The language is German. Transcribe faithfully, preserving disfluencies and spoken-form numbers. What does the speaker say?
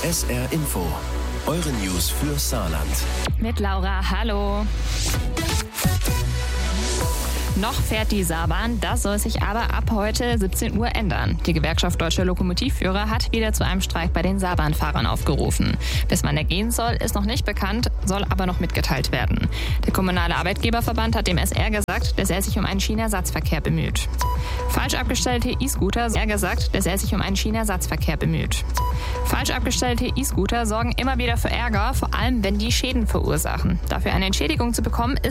S R Info, eure News für Saarland. Mit Laura, hallo. Noch fährt die Saarbahn, das soll sich aber ab heute siebzehn Uhr ändern. Die Gewerkschaft Deutscher Lokomotivführer hat wieder zu einem Streik bei den Saarbahnfahrern aufgerufen. Bis wann er gehen soll, ist noch nicht bekannt, soll aber noch mitgeteilt werden. Der kommunale Arbeitgeberverband hat dem S R gesagt, dass er sich um einen Schienenersatzverkehr bemüht. Falsch abgestellte E-Scooter, er gesagt, dass er sich um einen Schienenersatzverkehr bemüht. Falsch abgestellte E-Scooter sorgen immer wieder für Ärger, vor allem wenn die Schäden verursachen. Dafür eine Entschädigung zu bekommen, ist